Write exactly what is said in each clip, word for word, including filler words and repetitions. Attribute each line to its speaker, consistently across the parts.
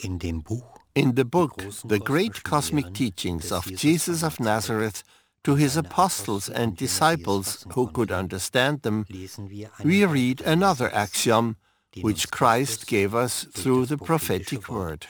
Speaker 1: In dem Buch,
Speaker 2: In the book, The Great Cosmic Teachings of Jesus of Nazareth to his apostles and disciples who could understand them, we read another axiom which Christ gave us through the prophetic word.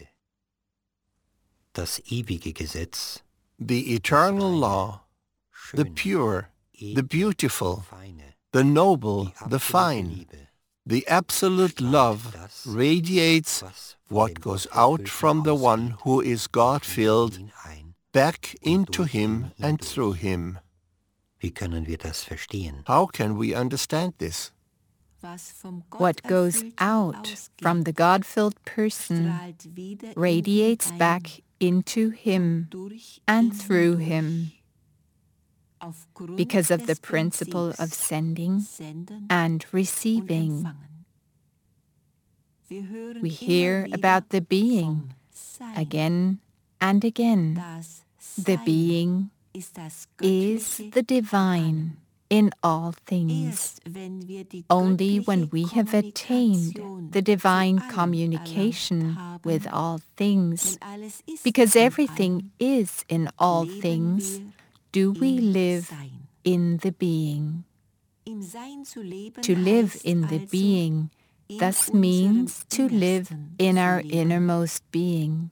Speaker 1: Das ewige Gesetz,
Speaker 2: The eternal law, the pure, the beautiful, the noble, the fine, the absolute love radiates what goes out from the one who is God-filled back into him and through him.
Speaker 1: Wie können wir das verstehen?
Speaker 2: How can we understand this?
Speaker 3: What goes out from the God-filled person radiates back into him and through him because of the principle of sending and receiving. We hear about the being again and again. The being is the divine in all things. Only when we have attained the divine communication with all things, because everything is in all things, do we live in the being. To live in the being thus means to live in our innermost being.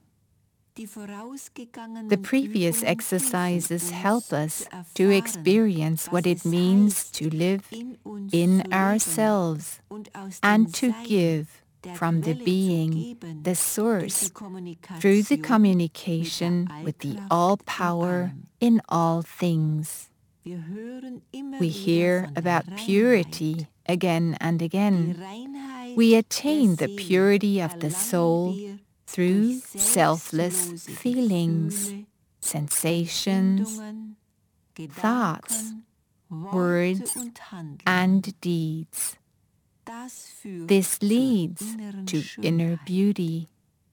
Speaker 3: The previous exercises help us to experience what it means to live in ourselves and to give from the being, the source, through the communication with the all-power in all things. We hear about purity again and again. We attain the purity of the soul through selfless feelings, sensations, thoughts, words, and deeds. This leads to inner beauty.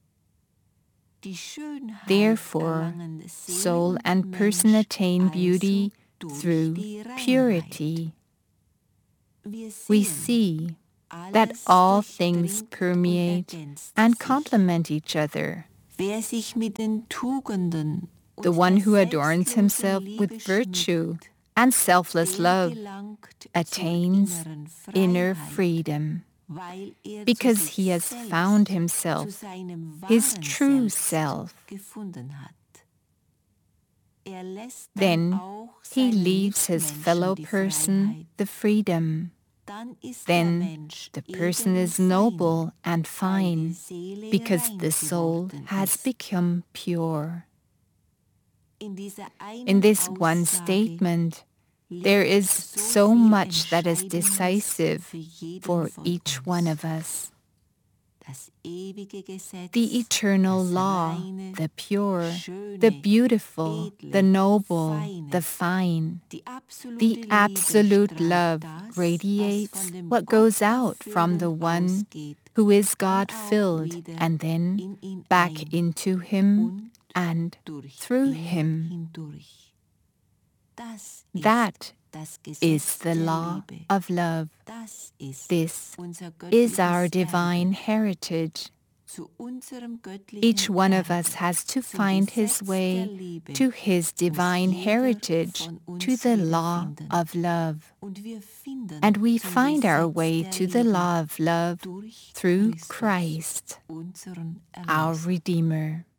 Speaker 3: Therefore, soul and person attain beauty through purity. We see that all things permeate and complement each other. The one who adorns himself with virtue and selfless love attains inner freedom, because he has found himself, his true self. Then he leaves his fellow person the freedom. Then the person is noble and fine, because the soul has become pure. In this one statement, there is so much that is decisive for each one of us. The eternal law, the pure, the beautiful, the noble, the fine, the absolute love radiates what goes out from the one who is God-filled and then back into him and through him. That is the law of love. This is our divine heritage. Each one of us has to find his way to his divine heritage, to the law of love. And we find our way to the law of love through Christ, our Redeemer.